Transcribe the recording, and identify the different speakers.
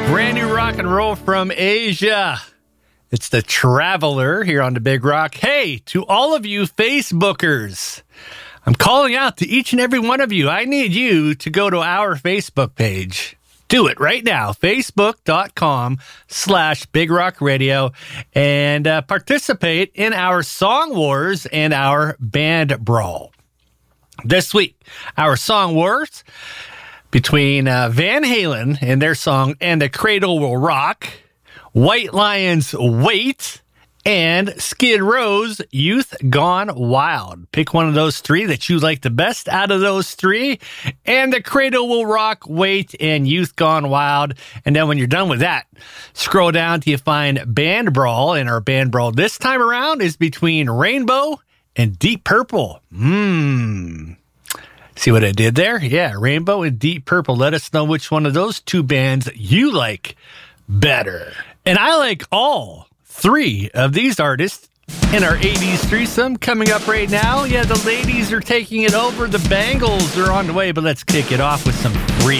Speaker 1: Brand new rock and roll from Asia. It's the Traveler here on the Big Rock. Hey, to all of you Facebookers, I'm calling out to each and every one of you. I need you to go to our Facebook page. Do it right now, facebook.com/Big Rock Radio, and participate in our Song Wars and our Band Brawl. This week, our Song Wars between Van Halen and their song And the Cradle Will Rock, White Lion's Wait, and Skid Row's Youth Gone Wild. Pick one of those three that you like the best out of those three, and the Cradle Will Rock, Wait, and Youth Gone Wild. And then when you're done with that, scroll down till you find Band Brawl, and our Band Brawl this time around is between Rainbow and Deep Purple. See what I did there? Yeah, Rainbow and Deep Purple. Let us know which one of those two bands you like better. And I like all three of these artists in our 80s threesome coming up right now. Yeah, the ladies are taking it over. The Bangles are on the way, but let's kick it off with some free